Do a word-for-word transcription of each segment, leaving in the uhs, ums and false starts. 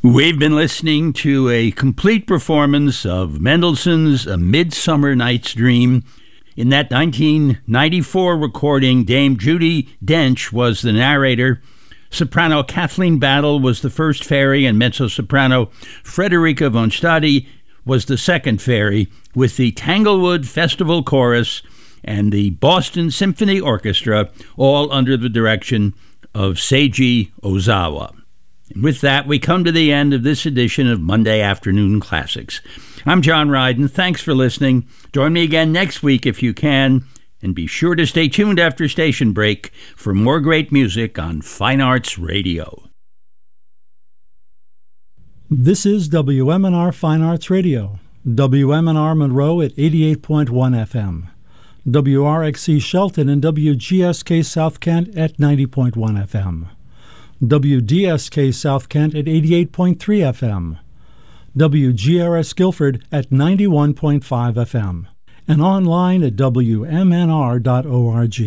We've been listening to a complete performance of Mendelssohn's A Midsummer Night's Dream. In that nineteen ninety-four recording, Dame Judi Dench was the narrator. Soprano Kathleen Battle was the first fairy, and mezzo-soprano Frederica von Stade was the second fairy, with the Tanglewood Festival Chorus and the Boston Symphony Orchestra, all under the direction of Seiji Ozawa. And with that, we come to the end of this edition of Monday Afternoon Classics. I'm John Ryden. Thanks for listening. Join me again next week if you can, and be sure to stay tuned after station break for more great music on Fine Arts Radio. This is W M N R Fine Arts Radio, W M N R Monroe at eighty-eight point one F M, W R X C Shelton and W G S K South Kent at ninety point one F M, W D S K South Kent at eighty-eight point three F M, W G R S Guilford at ninety-one point five F M, and online at W M N R dot org.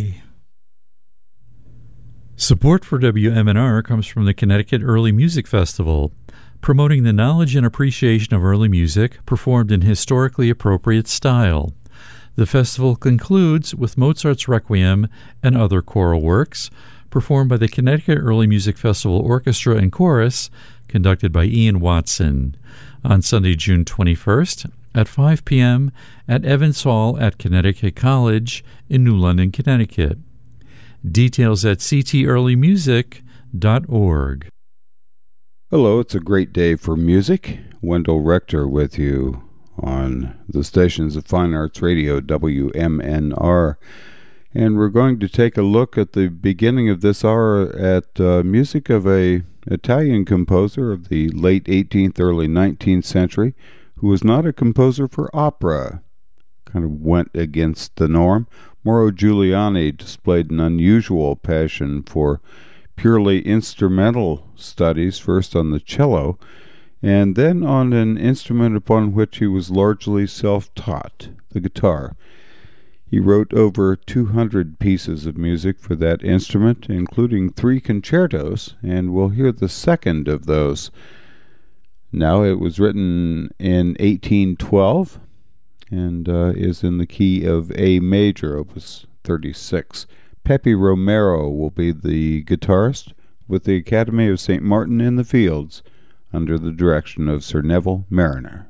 Support for W M N R comes from the Connecticut Early Music Festival, promoting the knowledge and appreciation of early music performed in historically appropriate style. The festival concludes with Mozart's Requiem and other choral works, performed by the Connecticut Early Music Festival Orchestra and Chorus, conducted by Ian Watson, on Sunday, June twenty-first at five p.m. at Evans Hall at Connecticut College in New London, Connecticut. Details at c t early music dot org. Hello, it's a great day for music. Wendell Rector with you on the stations of Fine Arts Radio, W M N R. And we're going to take a look at the beginning of this hour at uh, music of a Italian composer of the late eighteenth, early nineteenth century, who was not a composer for opera. Kind of went against the norm. Mauro Giuliani displayed an unusual passion for purely instrumental studies, first on the cello, and then on an instrument upon which he was largely self-taught, the guitar. He wrote over two hundred pieces of music for that instrument, including three concertos, and we'll hear the second of those. Now, it was written in eighteen twelve and uh, is in the key of A major, opus thirty-six. Pepe Romero will be the guitarist with the Academy of Saint Martin in the Fields under the direction of Sir Neville Marriner.